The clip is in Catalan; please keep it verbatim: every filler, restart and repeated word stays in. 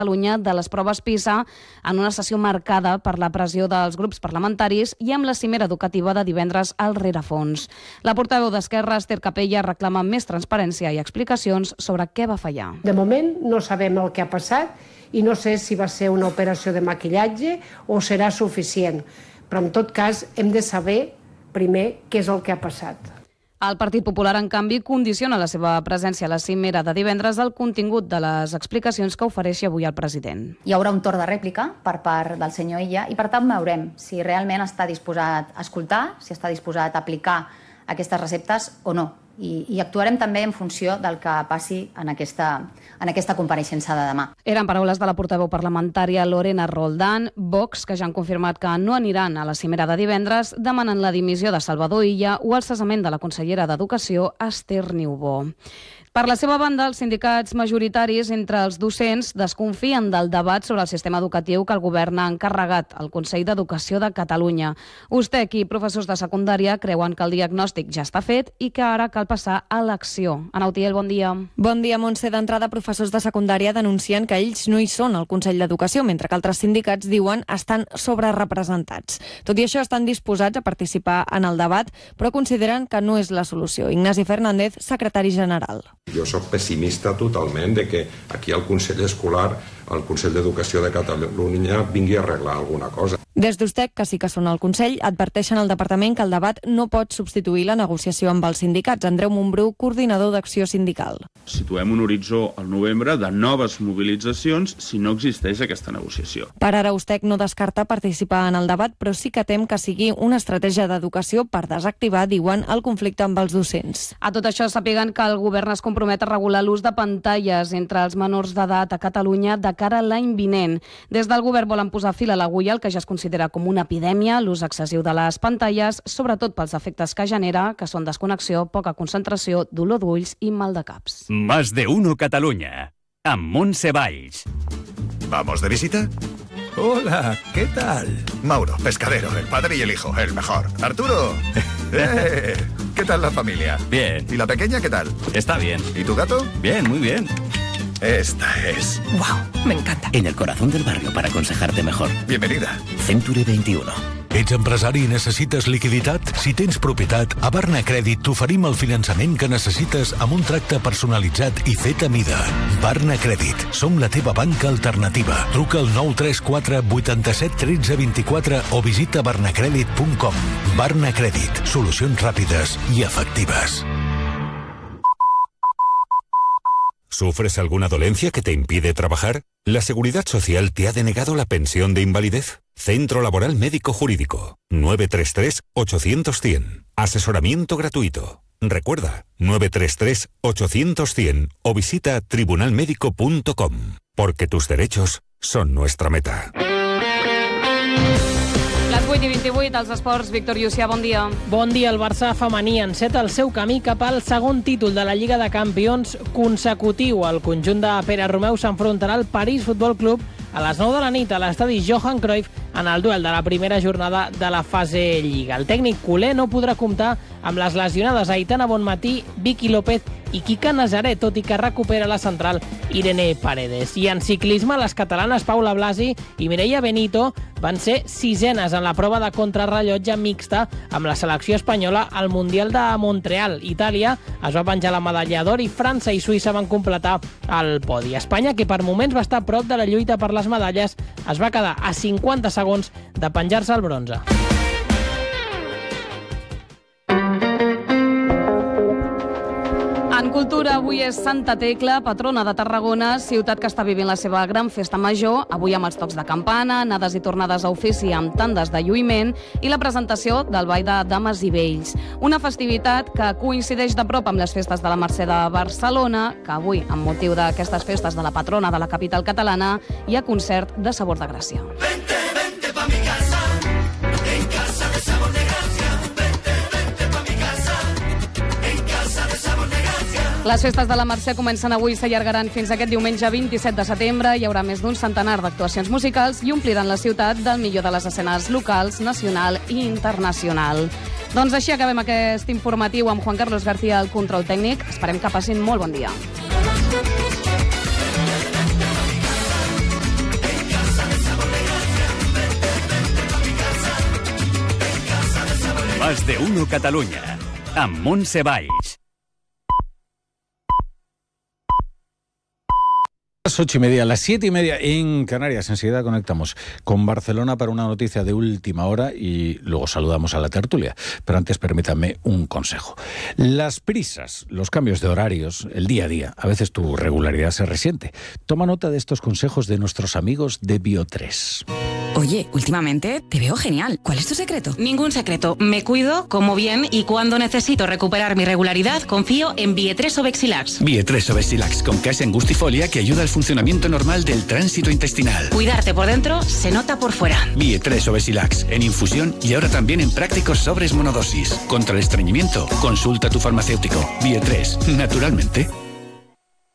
Catalunya de les proves PISA en una sessió marcada per la pressió dels grups parlamentaris i amb la cimera educativa de divendres al rerefons. La portaveu d'Esquerra, Esther Capella, reclama més transparència i explicacions sobre què va fallar. De moment no sabem el que ha passat i no sé si va ser una operació de maquillatge o serà suficient, però en tot cas hem de saber primer què és el que ha passat. El Partit Popular, en canvi, condiciona la seva presència a la cimera de divendres al contingut de les explicacions que ofereixi avui el president. Hi haurà un torn de rèplica per part del senyor Illa i, per tant, veurem si realment està disposat a escoltar, si està disposat a aplicar aquestes receptes o no. I, i actuarem també en funció del que passi en aquesta, en aquesta compareixença de demà. Eren paraules de la portaveu parlamentària Lorena Roldán. Vox, que ja han confirmat que no aniran a la cimera de divendres, demanen la dimissió de Salvador Illa o el cessament de la consellera d'Educació, Esther Niubó. Per la seva banda, els sindicats majoritaris entre els docents desconfien del debat sobre el sistema educatiu que el govern ha encarregat al Consell d'Educació de Catalunya. USTEC i professors de secundària creuen que el diagnòstic ja està fet i que ara cal passar a l'acció. Ana Utiel, bon dia. Bon dia, Montse. D'entrada, professors de secundària denuncien que ells no hi són al Consell d'Educació, mentre que altres sindicats diuen estan sobrerepresentats. Tot i això, estan disposats a participar en el debat, però consideren que no és la solució. Ignasi Fernández, secretari general. Jo sóc pessimista totalment de que aquí al Consell Escolar, al Consell d'Educació de Catalunya, vingui a arreglar alguna cosa. Des d'USTEC, que sí que són al Consell, adverteixen al departament que el debat no pot substituir la negociació amb els sindicats. Andreu Montbrú, coordinador d'Acció Sindical. Situem un horitzó al novembre de noves mobilitzacions si no existeix aquesta negociació. Per ara, USTEC no descarta participar en el debat, però sí que tem que sigui una estratègia d'educació per desactivar, diuen, el conflicte amb els docents. A tot això, sàpiguen que el govern es compromet a regular l'ús de pantalles entre els menors d'edat a Catalunya de cara a l'any vinent. Des del govern volen posar fil a l'agulla, el que ja es considera com una epidèmia, l'ús excessiu de les pantalles, sobretot pels efectes que genera, que són desconnexió, poca concentració, dolor d'ulls i mal de caps. Más de uno Catalunya, amb Montse Valls. ¿Vamos de visita? Hola, ¿qué tal? Mauro, pescadero, el padre y el hijo, el mejor. Arturo, ¡eh! ¿Qué tal la familia? Bien. ¿Y la pequeña qué tal? Está bien. ¿Y tu gato? Bien, muy bien. Esta es... ¡Wow! Me encanta. En el corazón del barrio para aconsejarte mejor. Bienvenida. Century veintiuno. Ets empresari i necessites liquiditat? Si tens propietat, a Barna Crèdit t'oferim el finançament que necessites amb un tracte personalitzat i fet a mida. Barna Crèdit. Som la teva banca alternativa. Truca al nou tres quatre vuit set un tres dos quatre o visita barnacrèdit punt com. Barna Crèdit. Solucions ràpides i efectives. ¿Sufres alguna dolencia que te impide trabajar? ¿La Seguridad Social te ha denegado la pensión de invalidez? Centro Laboral Médico Jurídico. nueve tres tres ocho cero cero cien. Asesoramiento gratuito. Recuerda, nueve tres tres ocho cero cero cien o visita tribunal médico punto com. Porque tus derechos son nuestra meta. Les vuit i vint-i-vuit, als esports, Víctor Llucià, bon dia. Bon dia. El Barça femení enceta el seu camí cap al segon títol de la Lliga de Campions consecutiu. El conjunt de Pere Romeu s'enfrontarà al París Futbol Club a les nou de la nit a l'estadi Johan Cruyff en el duel de la primera jornada de la fase Lliga. El tècnic culer no podrà comptar amb les lesionades Aitana Bonmatí, Vicky López i Quique Nazaret, tot i que recupera la central Irene Paredes. I en ciclisme, les catalanes Paula Blasi i Mireia Benito van ser sisenes en la prova de contrarrellotge mixta amb la selecció espanyola al Mundial de Montreal. Itàlia es va penjar la medalla d'or i França i Suïssa van completar el podi. Espanya, que per moments va estar a prop de la lluita per les medalles, es va quedar a cinquanta segons de penjar-se el bronze. En cultura, avui és Santa Tecla, patrona de Tarragona, ciutat que està vivint la seva gran festa major, avui amb els tocs de campana, anades i tornades a ofici amb tandes de lluïment i la presentació del Ball de Dames i Vells. Una festivitat que coincideix de prop amb les festes de la Mercè de Barcelona, que avui, amb motiu d'aquestes festes de la patrona de la capital catalana, hi ha concert de Sabor de Gràcia. Vente, vente pa mi casa, en casa de Sabor de Gràcia. Vente, vente pa mi casa, en casa de Sabor de Gràcia. Les festes de la Mercè comencen avui i s'allargaran fins aquest diumenge vint-i-set de setembre. Hi haurà més d'un centenar d'actuacions musicals i ompliran la ciutat del millor de les escenes locals, nacional i internacional. Doncs així acabem aquest informatiu amb Juan Carlos García al control tècnic. Esperem que passin molt bon dia. Más de Uno Catalunya, amb Montse Valls. Las ocho y media, las siete y media en Canarias. Enseguida conectamos con Barcelona para una noticia de última hora y luego saludamos a la tertulia. Pero antes permítanme un consejo. Las prisas, los cambios de horarios, el día a día, a veces tu regularidad se resiente. Toma nota de estos consejos de nuestros amigos de Bio tres. Oye, últimamente te veo genial. ¿Cuál es tu secreto? Ningún secreto. Me cuido, como bien y cuando necesito recuperar mi regularidad, confío en Bio tres Obexilax. Bio tres Obexilax con casi angustifolia que ayuda al funcionamiento normal del tránsito intestinal. Cuidarte por dentro se nota por fuera. Bio tres Obexilax en infusión y ahora también en prácticos sobres monodosis. Contra el estreñimiento, consulta a tu farmacéutico. Bio tres, naturalmente.